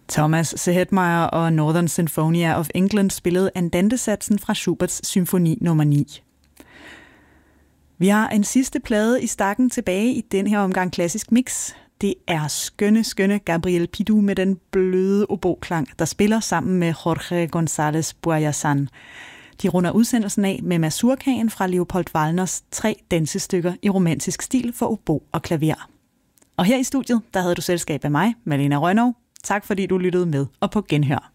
Thomas Sehetmeier og Northern Sinfonia of England spillede Andante-satsen fra Schuberts symfoni nummer 9. Vi har en sidste plade i stakken tilbage i den her omgang Klassisk Mix. Det er skønne Gabriel Pidou med den bløde oboklang, der spiller sammen med Jorge González Buayazan. De runder udsendelsen af med mazurkaen fra Leopold Wallners 3 dansestykker i romantisk stil for obo og klaver. Og her i studiet, der havde du selskab af mig, Malena Rønnow. Tak fordi du lyttede med, og på genhør.